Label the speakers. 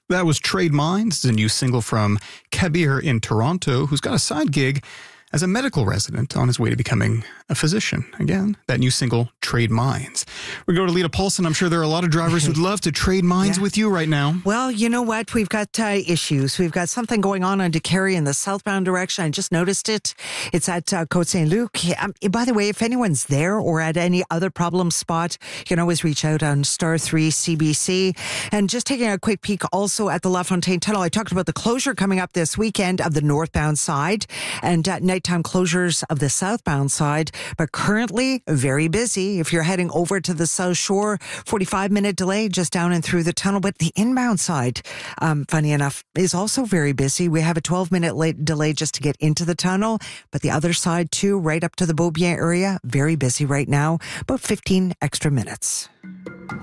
Speaker 1: That was Trade Minds, the new single from Kabir in Toronto, who's got a side gig as a medical resident on his way to becoming a physician. Again, that new single, Trade Minds. We go to Lita Paulson. I'm sure there are a lot of drivers who'd love to trade minds with you right now.
Speaker 2: Well, you know what? We've got issues. We've got something going on Décarie in the southbound direction. I just noticed it. It's at Côte Saint-Luc. By the way, if anyone's there or at any other problem spot, you can always reach out on Star 3 CBC. And just taking a quick peek also at the LaFontaine Tunnel. I talked about the closure coming up this weekend of the northbound side and nighttime closures of the southbound side. But currently, very busy. If you're heading over to the South Shore, 45-minute delay just down and through the tunnel. But the inbound side, funny enough, is also very busy. We have a 12-minute delay just to get into the tunnel. But the other side, too, right up to the Beaubien area, very busy right now. About 15 extra minutes.